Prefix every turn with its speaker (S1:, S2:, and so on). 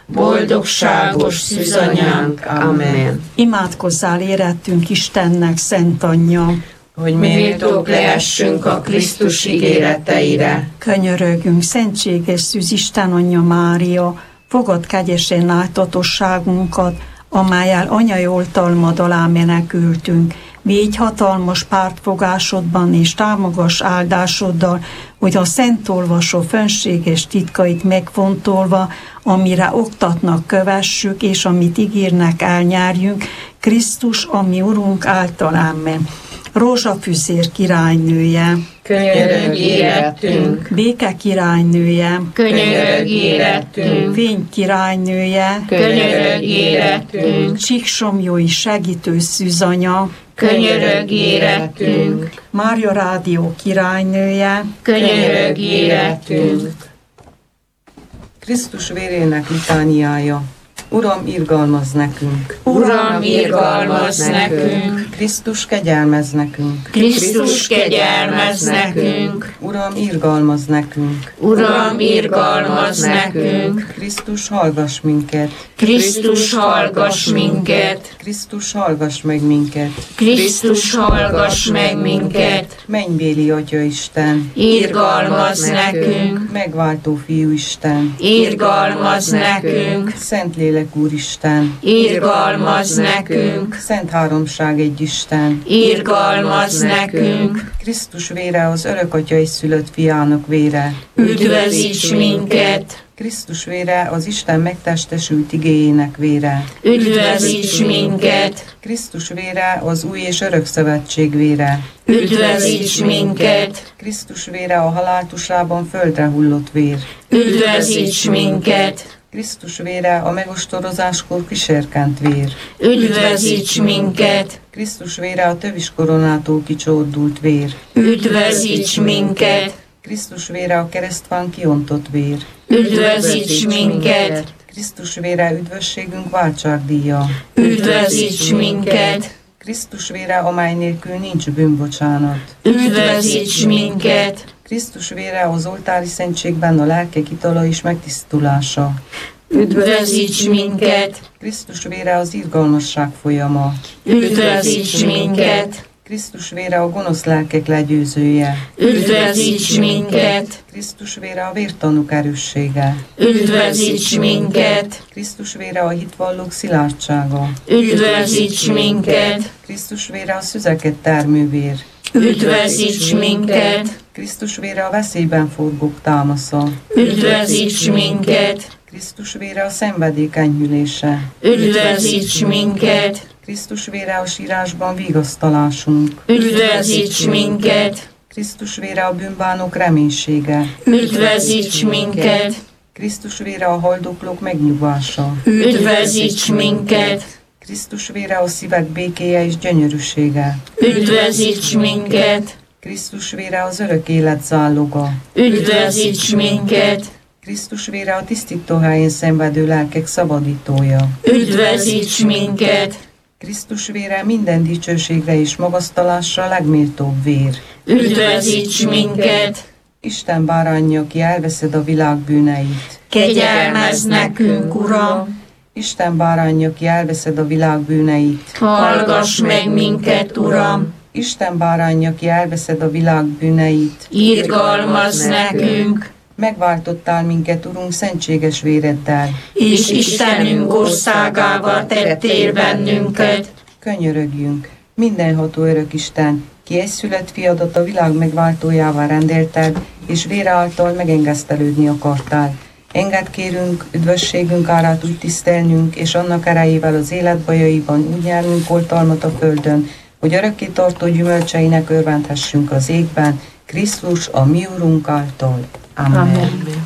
S1: boldogságos szűzanyánk. Amen.
S2: Imádkozzál érettünk Istennek, Szent Anyja,
S1: hogy méltók lehessünk a Krisztus ígéreteire.
S2: Könyörögünk, szentséges szűz Isten Anyja Mária, fogad kegyesen áltatosságunkat, amellyel anyai oltalmad alá menekültünk. Védj hatalmas pártfogásodban és támogass áldásoddal, hogy a szent olvasó fönséges titkait megfontolva, amire oktatnak, kövessük, és amit ígérnek, elnyerjünk, Krisztus, a mi Urunk által. Amen. Rózsafüzér királynője,
S1: könyörögj érettünk.
S2: Béke királynője,
S1: Könyörögj érettünk.
S2: Fény királynője,
S1: Könyörögj érettünk.
S2: Csíksomlyói segítő szűzanya,
S1: Könyörögj érettünk.
S2: Mária Rádió királynője,
S1: Könyörögj érettünk.
S3: Krisztus vérének litániája. Uram, irgalmazz nekünk!
S1: Uram, irgalmazz nekünk!
S3: Krisztus, kegyelmezz nekünk!
S1: Krisztus, kegyelmezz nekünk!
S3: Uram, irgalmazz nekünk!
S1: Uram, irgalmazz nekünk!
S3: Krisztus, hallgass minket!
S1: Krisztus, hallgass minket!
S3: Krisztus, hallgass meg minket!
S1: Krisztus, hallgass meg minket!
S3: Mennybéli Atya Isten!
S1: Irgalmazz nekünk!
S3: Megváltó Fiú Isten!
S1: Irgalmazz nekünk!
S3: Szentlélek Úristen!
S1: Irgalmazz nekünk!
S3: Szent Háromság egy Isten!
S1: Irgalmazz nekünk!
S3: Krisztus vére az örök Atya és szülött fiának vére!
S1: Üdvözíts minket!
S3: Krisztus vére az Isten megtestesült igéjének vére!
S1: Üdvözíts minket!
S3: Krisztus vére az új és örök szövetség vére!
S1: Üdvözíts minket!
S3: Krisztus vére a haláltusában földre hullott vér!
S1: Üdvözíts minket!
S3: Krisztus vére a megostorozáskor kiserkent vér!
S1: Üdvözíts minket!
S3: Krisztus vére a tövis koronától kicsordult vér!
S1: Üdvözíts minket!
S3: Krisztus vére a keresztván kiontott vér!
S1: Üdvözíts minket!
S3: Krisztus vére üdvösségünk váltságdíja!
S1: Üdvözíts minket!
S3: Krisztus vére, amely nélkül nincs bűnbocsánat!
S1: Üdvözíts minket!
S3: Krisztus vére az oltári szentségben a lelkek itala és megtisztulása!
S1: Üdvözíts minket!
S3: Krisztus vére az irgalmasság folyama!
S1: Üdvözíts minket!
S3: Krisztus vére a gonosz lelkek legyőzője!
S1: Üdvözíts minket!
S3: Krisztus vére a vértanúk erőssége!
S1: Üdvözíts minket!
S3: Krisztus vére a hitvallók szilárdsága!
S1: Üdvözíts minket!
S3: Krisztus vére a szüzeket termővér!
S1: Üdvözíts minket!
S3: Krisztus vére a veszélyben forgók támasza!
S1: Üdvözíts minket!
S3: Krisztus vére a szenvedély enyhülése!
S1: Üdvözíts minket!
S3: Krisztus vére a sírásban vigasztalásunk!
S1: Üdvözíts minket!
S3: Krisztus vére a bűnbánók reménysége!
S1: Üdvözíts minket!
S3: Krisztus vére a haldoklók megnyugvása!
S1: Üdvözíts minket!
S3: Krisztus vére a szívek békéje és gyönyörűsége!
S1: Üdvözíts minket!
S3: Krisztus vére az örök élet záloga!
S1: Üdvözíts minket!
S3: Krisztus vére a tisztítóhelyén szenvedő lelkek szabadítója!
S1: Üdvözíts minket!
S3: Krisztus vére minden dicsőségre és magasztalásra legméltóbb vér!
S1: Üdvözíts minket!
S3: Isten bárányja, ki elveszed a világ bűneit!
S1: Kegyelmezz nekünk, Uram!
S3: Isten bárányja, ki elveszed a világ bűneit!
S1: Hallgass meg minket, Uram!
S3: Isten bárányja, ki elveszed a világ bűneit!
S1: Irgalmazz nekünk!
S3: Megváltottál minket, Urunk, szentséges véreddel!
S1: És Istenünk országával tettél bennünket!
S3: Könyörögjünk! Mindenható örök Isten, ki egyszülött fiadat a világ megváltójává rendelted, és vére által megengesztelődni akartál. Engedd, kérünk, üdvösségünk árát úgy tisztelnünk, és annak erejével az élet bajaiban úgy nyernünk oltalmat a földön, hogy örökké tartó gyümölcseinek örvendhessünk az égben, Krisztus, a mi Urunk által. Amen. Amen.